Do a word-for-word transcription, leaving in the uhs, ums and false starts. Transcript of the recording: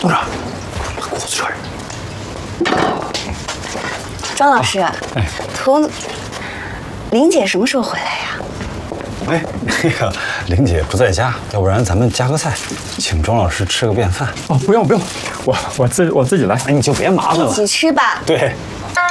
等着，把锅子撤人。 庄老师，哎，图林姐什么时候回来呀？ 哎，那个林姐不在家，要不然咱们加个菜，请庄老师吃个便饭。 哦，不用不用，我我自我自己来。 哎，你就别麻烦了， 一起吃吧。 对。